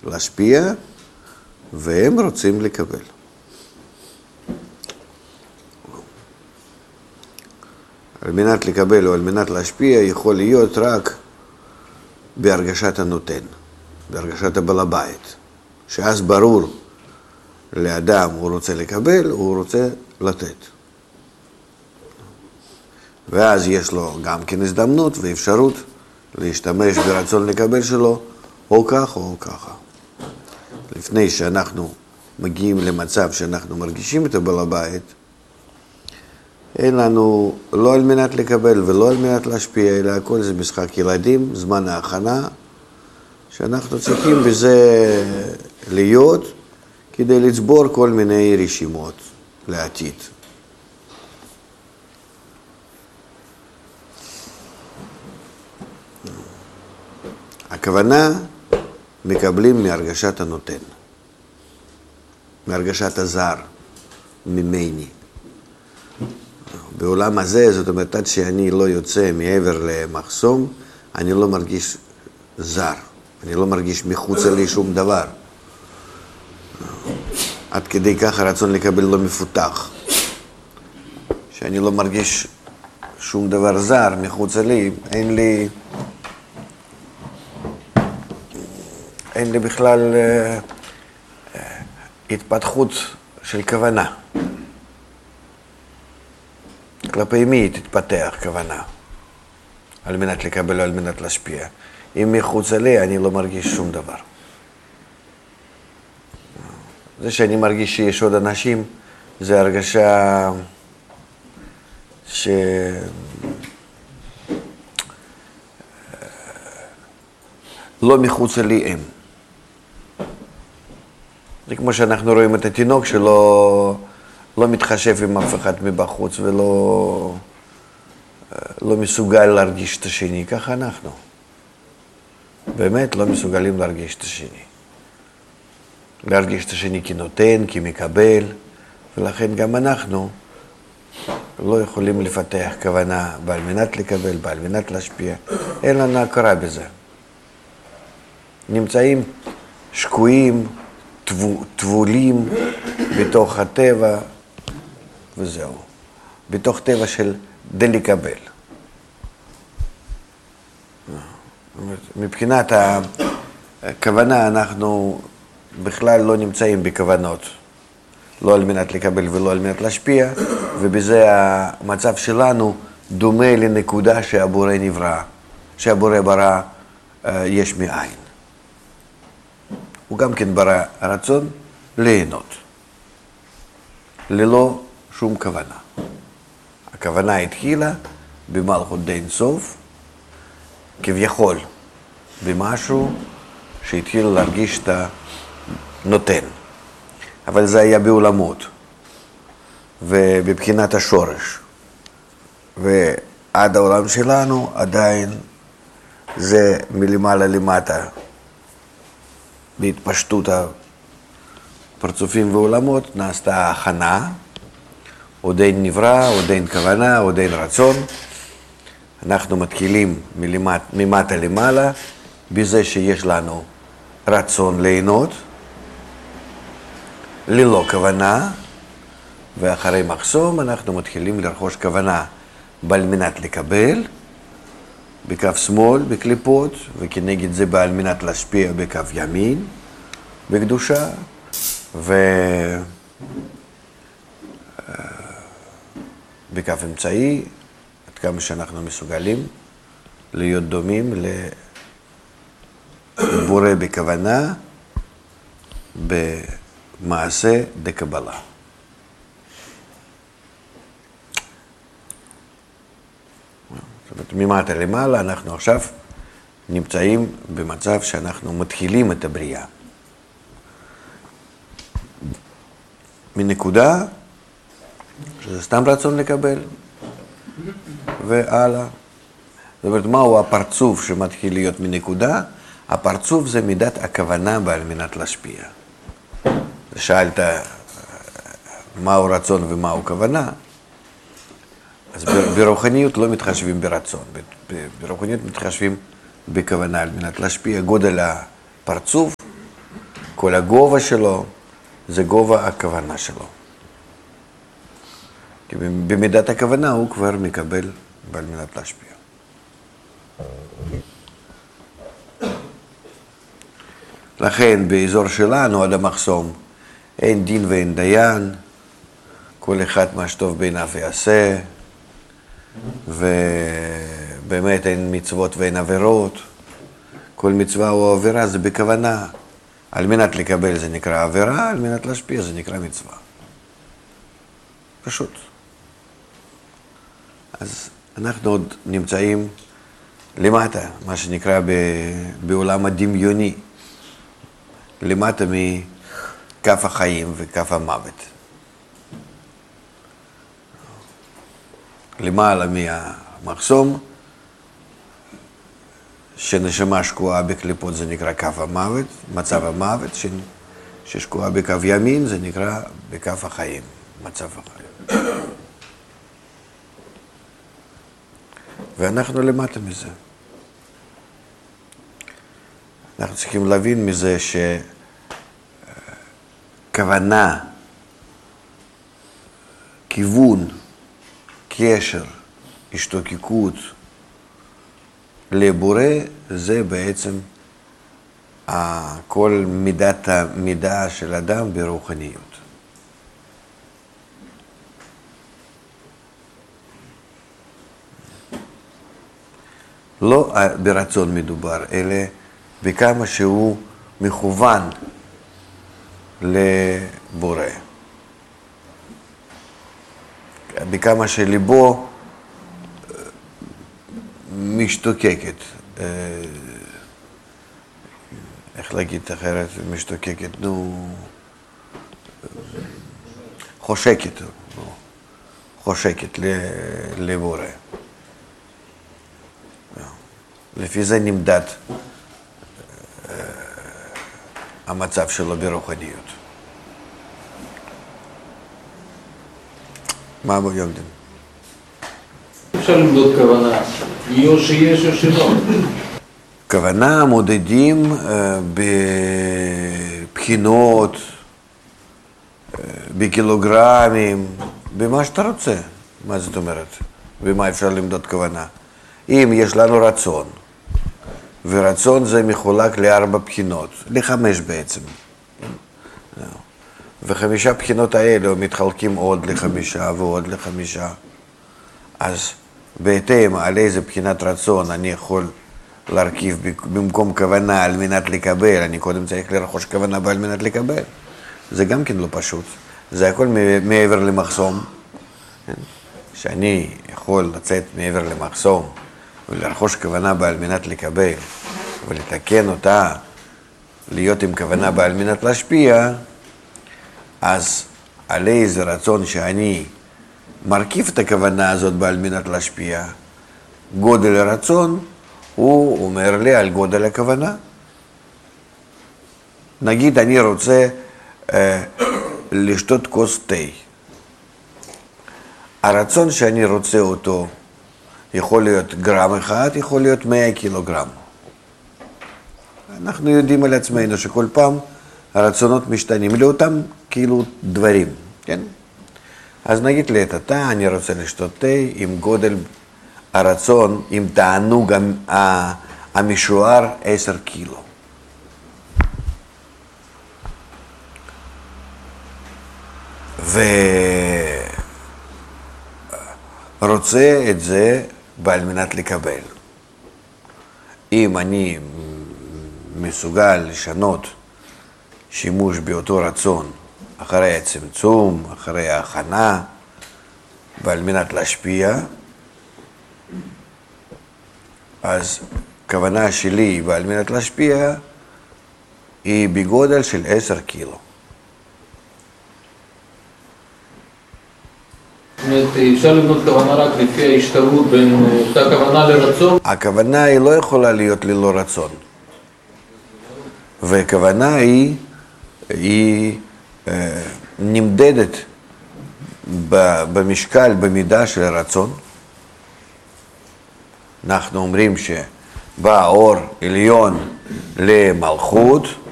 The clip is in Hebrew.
להשפיע, והם רוצים לקבל. על מנת לקבל או על מנת להשפיע יכול להיות רק בהרגשת הנותן, בהרגשת הבעל הבית, שאז ברור לאדם הוא רוצה לקבל, הוא רוצה לתת. ואז יש לו גם כן הזדמנות ואפשרות להשתמש ברצון לקבל שלו, או כך או ככה. לפני שאנחנו מגיעים למצב שאנחנו מרגישים את הבעל הבית, אין לנו לא על מנת לקבל ולא על מנת להשפיע, אלא הכל זה משחק ילדים, זמן ההכנה, שאנחנו צריכים בזה להיות כדי לצבור כל מיני רשימות לעתיד. הכוונה מקבלים מהרגשת הנותן, מהרגשת הזר, ממני. בעולם הזה, זאת אומרת, עד שאני לא יוצא מעבר למחסום, אני לא מרגיש זר, אני לא מרגיש מחוץ לי שום דבר. עד כדי כך הרצון לקבל לא מפותח, שאני לא מרגיש שום דבר זר מחוץ לי, אין לי בכלל התפתחות של כוונה. כלפי מי תתפתח כוונה? על מנת לקבל או על מנת להשפיע. אם מחוץ לי אני לא מרגיש שום דבר. זה שאני מרגיש שיש עוד אנשים, זה הרגשה לא מחוץ לי הם. זה כמו שאנחנו רואים את התינוק שלא מתחשב עם אף אחד מבחוץ ולא מסוגל להרגיש את השני. ככה אנחנו. באמת לא מסוגלים להרגיש את השני. להרגיש את השני כנותן, כמקבל, ולכן גם אנחנו לא יכולים לפתח כוונה בעל מנת לקבל, בעל מנת להשפיע. אין לנו הכרה בזה. נמצאים שקועים, טבולים בתוך הטבע, וזהו. בתוך טבע של לקבל. מבחינת הכוונה אנחנו בכלל לא נמצאים בכוונות. לא על מנת לקבל ולא על מנת להשפיע, ובזה המצב שלנו דומה לנקודה שהבורא נברא, שהבורא ברא יש מאין. הוא גם כן ברא רצון ליהנות, ללא שום כוונה. הכוונה התחילה במלכות דין סוף, כביכול במשהו שהתחיל להרגיש את הנותן. אבל זה היה בעולמות, ובבחינת השורש. ועד העולם שלנו עדיין זה מלמעלה למטה, בהתפשטות הפרצופים ועולמות נעשתה הכנה, עוד אין נברא, עוד אין כוונה, עוד אין רצון. אנחנו מתחילים ממטה למעלה, בזה שיש לנו רצון ליהנות, ללא כוונה, ואחרי מחסום אנחנו מתחילים לרכוש כוונה בעל מנת לקבל, בקו שמאל, בקליפות, וכנגד זה בעל מנת להשפיע בקו ימין, בקדושה, בקו אמצעי, עד כמה שאנחנו מסוגלים להיות דומים לבורא בכוונה, במעשה דקבלה. זאת אומרת, ממטה למעלה אנחנו עכשיו נמצאים במצב שאנחנו מתחילים את הבריאה. מנקודה, שזה סתם רצון לקבל, והלאה. זאת אומרת, מהו הפרצוף שמתחיל להיות מנקודה? הפרצוף זה מידת הכוונה בעל מנת להשפיע. שאלת מהו רצון ומהו כוונה, אז ברוחניות לא מתחשבים ברצון, ברוחניות מתחשבים בכוונה על מנת להשפיע. גודל הפרצוף כל הגובה שלו, זה גובה הכוונה שלו. כי במידת הכוונה הוא כבר מקבל בעל מנת להשפיע. לכן באזור שלנו עד המחסום אין דין ואין דיין, כל אחד מה שטוב בעיניו יעשה, ובאמת אין מצוות ואין עבירות. כל מצווה או עבירה זה בכוונה. על מנת לקבל זה נקרא עבירה, על מנת להשפיע זה נקרא מצווה. פשוט. אז אנחנו עוד נמצאים למטה, מה שנקרא בעולם הדמיוני, למטה מכף החיים וכף המוות. למעלה מהמחסום, שנשמה שקועה בקליפות זה נקרא כף המוות, מצב המוות, ששקועה בקו ימין זה נקרא בכף החיים, מצב החיים. ואנחנו למטה מזה. אנחנו צריכים להבין מזה שכוונה, כיוון, קשר, השתוקקות לבורא, זה בעצם כל מידת המידה של אדם ברוחניות. לא ברצון מדובר, אלא בכמה שהוא מכוון לבורא. בכמה שליבו משתוקקת, איך להגיד אחרת, משתוקקת, חושקת לבורא. לפי זה נמדד המצב שלו ברוחניות. מה אבו יוגדין? אפשר למדוד כוונה, או שיש או שלא. כוונה מודדים בבחינות, בקילוגרמים, במה שאתה רוצה. מה זאת אומרת? במה אפשר למדוד כוונה? אם יש לנו רצון, ורצון זה מחולק ל4 בחינות, ל5 בעצם. ו5 בחינות האלה מתחלקים עוד ל5 ועוד ל5. אז בהתאם על איזה בחינת רצון אני יכול להרכיב במקום כוונה על מנת לקבל, אני קודם צריך לרכוש כוונה על מנת לקבל. זה גם כן לא פשוט. זה הכל מעבר למחסום. שאני יכול לצאת מעבר למחסום ולרכוש כוונה על מנת לקבל ולתקן אותה, להיות עם כוונה על מנת להשפיע, אז על איזה רצון שאני מרכיב את הכוונה הזאת על מנת להשפיע, גודל הרצון הוא אומר לי על גודל הכוונה. נגיד אני רוצה לשתות כוס תה. הרצון שאני רוצה אותו יכול להיות גרם אחד, יכול להיות 100 קילוגרם. אנחנו יודעים על עצמנו שכל פעם הרצונות משתנים לאותם כאילו דברים, כן? אז נגיד לי את התא, אני רוצה לשתות תה עם גודל הרצון, עם תענוג המשוער 10 קילו. ורוצה את זה על מנת לקבל. אם אני מסוגל לשנות שימוש באותו רצון אחרי הצמצום, אחרי ההכנה, ועל מנת להשפיע, אז כוונה שלי ועל מנת להשפיע היא בגודל של 10 קילו. זאת אומרת, אפשר לבנות כוונה רק לפי ההשתלבות בין אותה כוונה לרצון? הכוונה היא לא יכולה להיות ללא רצון. וכוונה היא נמדדת במשקל, במידה של הרצון. אנחנו אומרים שבא אור עליון למלכות,